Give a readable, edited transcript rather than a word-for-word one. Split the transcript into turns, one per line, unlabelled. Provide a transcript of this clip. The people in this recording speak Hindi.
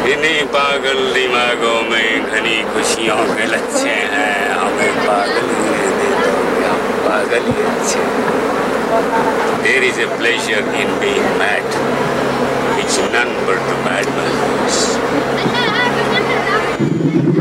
इन्हीं पागल दिमागों में घनी खुशियों के लच्छे हैं, हमें पागल ही रहने दो, हम पागल ही अच्छे। There is a pleasure in being mad, which none but the madman knows.